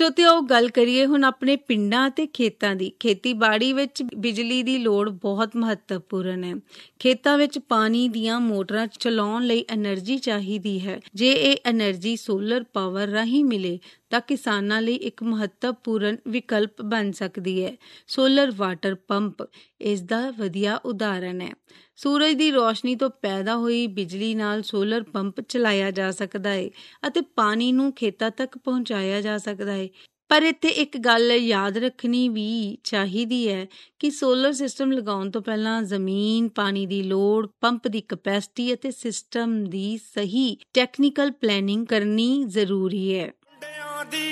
ਸੋ ਤੇ ਆਓ ਗੱਲ ਕਰੀਏ ਹੁਣ ਆਪਣੇ ਪਿੰਡਾਂ ਅਤੇ ਖੇਤਾਂ ਦੀ। ਖੇਤੀਬਾੜੀ ਵਿੱਚ ਬਿਜਲੀ ਦੀ ਲੋੜ ਬਹੁਤ ਮਹੱਤਵਪੂਰਨ ਹੈ। ਖੇਤਾਂ ਵਿੱਚ ਪਾਣੀ ਦੀਆਂ ਮੋਟਰਾਂ ਚਲਾਉਣ ਲਈ ਐਨਰਜੀ ਚਾਹੀਦੀ ਹੈ। ਜੇ ਇਹ ਐਨਰਜੀ ਸੋਲਰ ਪਾਵਰ ਰਾਹੀਂ ਮਿਲੇ ਤਾਂ ਕਿਸਾਨਾਂ ਲਈ ਇੱਕ ਮਹੱਤਵਪੂਰਨ ਵਿਕਲਪ ਬਣ ਸਕਦੀ ਹੈ। ਸੋਲਰ ਵਾਟਰ ਪੰਪ ਇਸ ਦਾ ਵਧੀਆ ਉਦਾਹਰਨ ਹੈ। ਸੂਰਜ ਦੀ ਰੋਸ਼ਨੀ ਤੋਂ ਪੈਦਾ ਹੋਈ ਬਿਜਲੀ ਨਾਲ ਸੋਲਰ ਪੰਪ ਚਲਾਇਆ ਜਾ ਸਕਦਾ ਹੈ ਅਤੇ ਪਾਣੀ ਨੂੰ ਖੇਤਾਂ ਤੱਕ ਪਹੁੰਚਾਇਆ ਜਾ ਸਕਦਾ ਹੈ। ਪਰ ਇੱਥੇ ਇੱਕ ਗੱਲ ਯਾਦ ਰੱਖਣੀ ਵੀ ਚਾਹੀਦੀ ਹੈ ਕਿ ਸੋਲਰ ਸਿਸਟਮ ਲਗਾਉਣ ਤੋਂ ਪਹਿਲਾਂ ਜ਼ਮੀਨ, ਪਾਣੀ ਦੀ ਲੋੜ, ਪੰਪ ਦੀ ਕਪੈਸਿਟੀ ਅਤੇ ਸਿਸਟਮ ਦੀ ਸਹੀ ਟੈਕਨੀਕਲ ਪਲੈਨਿੰਗ ਕਰਨੀ ਜ਼ਰੂਰੀ ਹੈ।